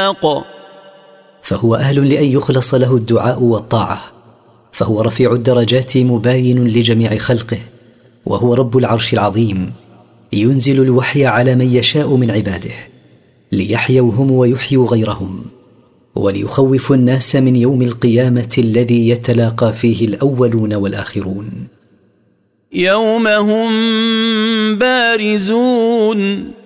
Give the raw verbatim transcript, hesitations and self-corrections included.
خلق. فهو أهل لأن يخلص له الدعاء والطاعة، فهو رفيع الدرجات مباين لجميع خلقه، وهو رب العرش العظيم، ينزل الوحي على من يشاء من عباده ليحيوا هم ويحيوا غيرهم، وليخوف الناس من يوم القيامة الذي يتلاقى فيه الأولون والآخرون. يوم هم بارزون